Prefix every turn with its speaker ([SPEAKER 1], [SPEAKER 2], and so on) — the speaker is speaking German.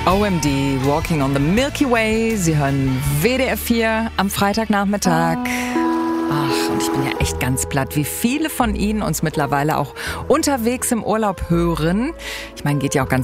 [SPEAKER 1] OMD, Walking on the Milky Way. Sie hören WDR 4 am Freitagnachmittag. Ach, und ich bin ja echt ganz platt, wie viele von Ihnen uns mittlerweile auch unterwegs im Urlaub hören. Ich meine, geht ja auch ganz